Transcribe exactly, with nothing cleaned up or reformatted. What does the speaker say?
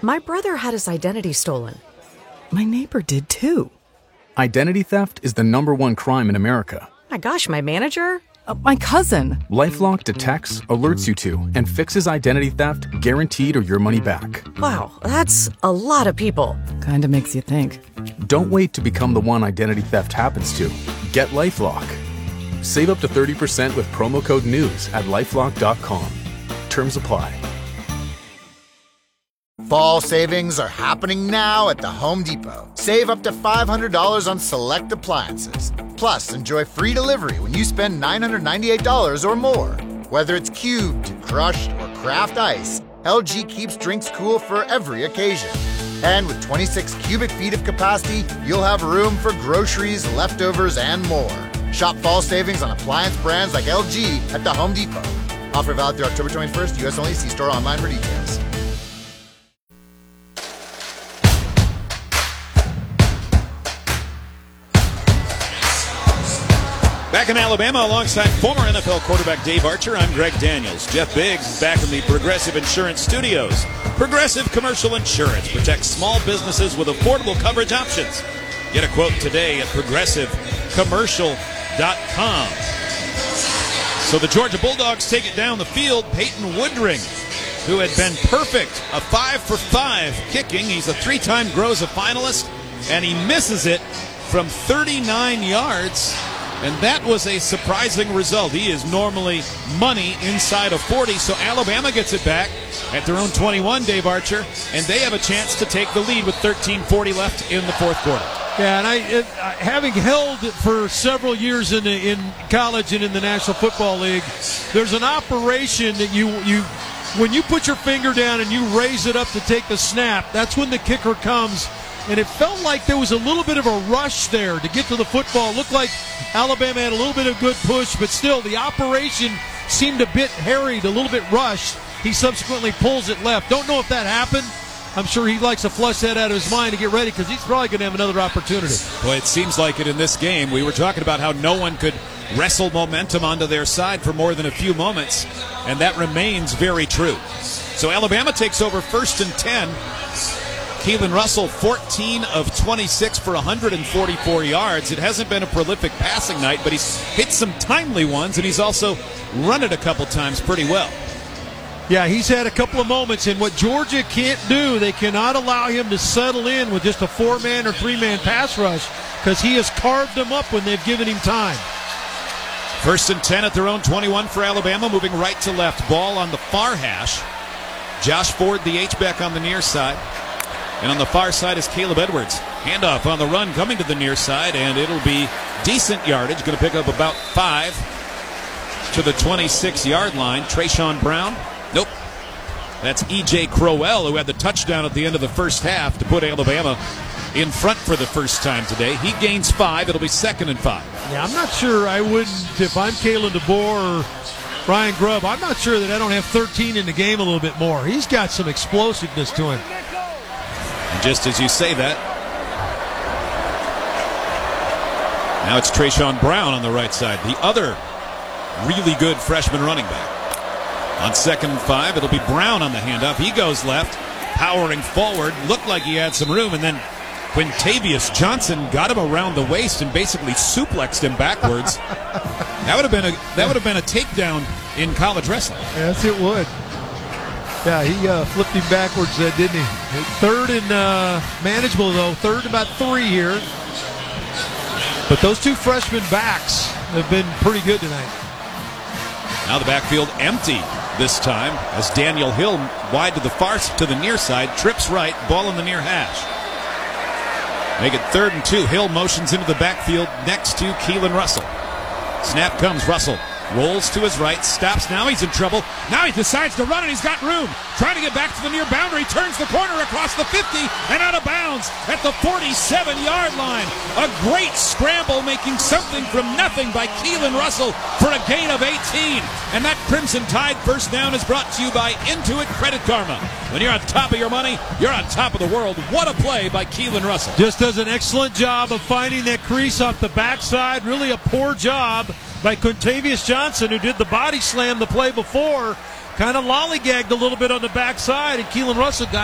My brother had his identity stolen. My neighbor did too. Identity theft is the number one crime in America. My gosh, my manager? Uh, my cousin. LifeLock detects, alerts you to, and fixes identity theft guaranteed or your money back. Wow, that's a lot of people. Kinda makes you think. Don't wait to become the one identity theft happens to. Get LifeLock. Save up to thirty percent with promo code NEWS at lifelock dot com. Terms apply. Fall savings are happening now at the Home Depot. Save up to five hundred dollars on select appliances. Plus, enjoy free delivery when you spend nine hundred ninety-eight dollars or more. Whether it's cubed, crushed, or craft ice, L G keeps drinks cool for every occasion. And with twenty-six cubic feet of capacity, you'll have room for groceries, leftovers, and more. Shop fall savings on appliance brands like L G at the Home Depot. Offer valid through October twenty-first, U S only. See store online for details. Back in Alabama alongside former N F L quarterback Dave Archer, I'm Greg Daniels. Jeff Biggs is back in the Progressive Insurance Studios. Progressive Commercial Insurance protects small businesses with affordable coverage options. Get a quote today at progressive commercial dot com. So the Georgia Bulldogs take it down the field. Peyton Woodring, who had been perfect, a five for five kicking. He's a three-time Groza finalist, and he misses it from thirty-nine yards. And that was a surprising result. He is normally money inside of forty, so Alabama gets it back at their own twenty-one, Dave Archer, and they have a chance to take the lead with thirteen forty left in the fourth quarter. Yeah, and I, it, having held for several years in the, in college and in the National Football League, there's an operation that you you when you put your finger down and you raise it up to take the snap, that's when the kicker comes. And it felt like there was a little bit of a rush there to get to the football. It looked like Alabama had a little bit of good push, but still the operation seemed a bit harried, a little bit rushed. He subsequently pulls it left. Don't know if that happened. I'm sure he likes to flush that out of his mind to get ready because he's probably going to have another opportunity. Well, it seems like it in this game. We were talking about how no one could wrestle momentum onto their side for more than a few moments, and that remains very true. So Alabama takes over first and ten. Keelan Russell, fourteen of twenty-six for one hundred forty-four yards. It hasn't been a prolific passing night, but he's hit some timely ones, and he's also run it a couple times pretty well. Yeah, he's had a couple of moments, and what Georgia can't do, they cannot allow him to settle in with just a four-man or three-man pass rush because he has carved them up when they've given him time. First and ten at their own twenty-one for Alabama, moving right to left. Ball on the far hash. Josh Ford, the H-back on the near side. And on the far side is Caleb Edwards. Handoff on the run coming to the near side, and it'll be decent yardage. Going to pick up about five to the twenty-six-yard line. Trayshawn Brown. Nope. That's E J Crowell, who had the touchdown at the end of the first half to put Alabama in front for the first time today. He gains five. It'll be second and five. Yeah, I'm not sure I wouldn't, if I'm Kalen DeBoer or Ryan Grubb, I'm not sure that I don't have thirteen in the game a little bit more. He's got some explosiveness to him. And just as you say that, now it's Trayshawn Brown on the right side, the other really good freshman running back. On second and five, it'll be Brown on the handoff. He goes left, powering forward. Looked like he had some room, and then Quintavious Johnson got him around the waist and basically suplexed him backwards. That would have been a that would have been a takedown in college wrestling. Yes, it would. Yeah, he uh, flipped him backwards, uh, didn't he? Third and uh, manageable, though. Third and about three here. But those two freshman backs have been pretty good tonight. Now the backfield empty this time as Daniel Hill wide to the far to the near side, trips right, ball in the near hash. Make it third and two. Hill motions into the backfield next to Keelan Russell. Snap comes. Russell rolls to his right, stops. Now he's in trouble. Now he decides to run, and he's got room. Trying to get back to the near boundary. Turns the corner across the fifty and out of bounds at the forty-seven-yard line. A great scramble, making something from nothing by Keelan Russell for a gain of eighteen. And that Crimson Tide first down is brought to you by Intuit Credit Karma. When you're on top of your money, you're on top of the world. What a play by Keelan Russell. Just does an excellent job of finding that crease off the backside. Really a poor job by Quintavious Johnson, who did the body slam the play before. Kind of lollygagged a little bit on the backside, and Keelan Russell got